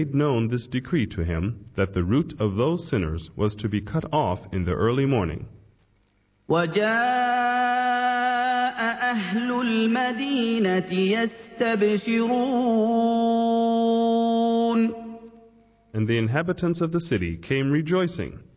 made known this decree to him, that the root of those sinners was to be cut off in the early morning. وجاء أهل المدينة يستبشرون And the inhabitants of the city came rejoicing.